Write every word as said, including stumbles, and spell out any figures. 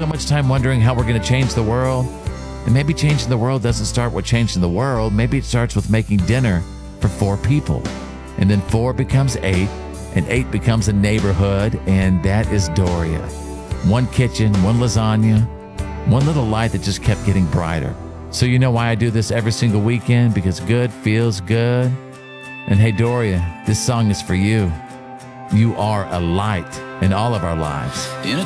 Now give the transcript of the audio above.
much time wondering how we're going to change the world. And maybe changing the world doesn't start with changing the world. Maybe it starts with making dinner for four people. And then four becomes eight, and eight becomes a neighborhood, and that is Doria. One kitchen, one lasagna, one little light that just kept getting brighter. So you know why I do this every single weekend? Because good feels good. And hey, Doria, this song is for you. You are a light in all of our lives. In a